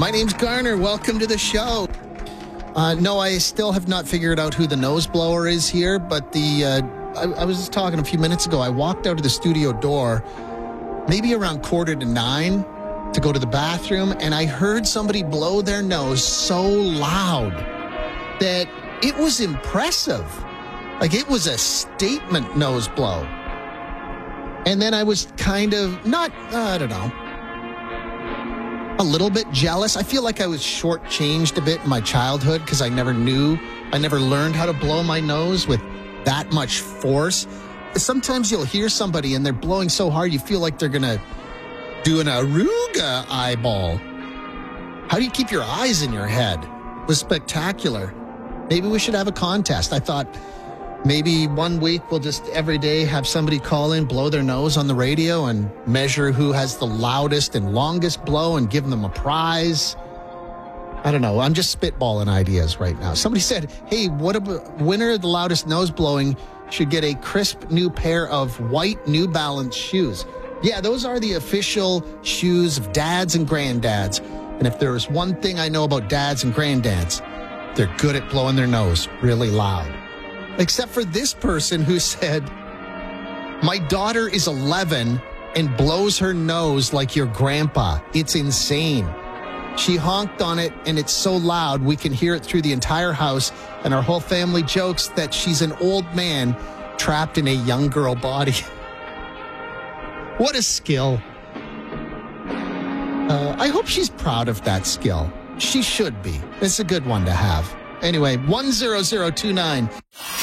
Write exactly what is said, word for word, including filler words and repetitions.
My name's Garner. Welcome to the show. Uh, no, I still have not figured out who the nose blower is here, but the uh, I, I was just talking a few minutes ago. I walked out of the studio door maybe around quarter to nine to go to the bathroom, and I heard somebody blow their nose so loud that it was impressive. Like, it was a statement nose blow. And then I was kind of not, uh, I don't know, a little bit jealous. I feel like I was shortchanged a bit in my childhood because I never knew, I never learned how to blow my nose with that much force. Sometimes you'll hear somebody and they're blowing so hard you feel like they're going to do an Aruga eyeball. How do you keep your eyes in your head? It was spectacular. Maybe we should have a contest. I thought maybe one week we'll just every day have somebody call in, blow their nose on the radio and measure who has the loudest and longest blow and give them a prize. I don't know. I'm just spitballing ideas right now. Somebody said, hey, what a winner of the loudest nose blowing should get a crisp new pair of white New Balance shoes. Yeah, those are the official shoes of dads and granddads. And if there is one thing I know about dads and granddads, they're good at blowing their nose really loud. Except for this person who said, my daughter is eleven and blows her nose like your grandpa. It's insane. She honked on it, and it's so loud we can hear it through the entire house, and our whole family jokes that she's an old man trapped in a young girl body. What a skill. Uh, I hope she's proud of that skill. She should be. It's a good one to have. Anyway, one zero zero two nine.